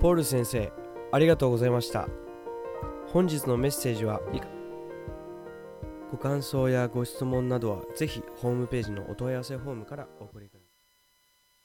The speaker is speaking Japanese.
ポール先生、ありがとうございました。本日のメッセージはご感想やご質問などはぜひホームページのお問い合わせフォームからお送りください。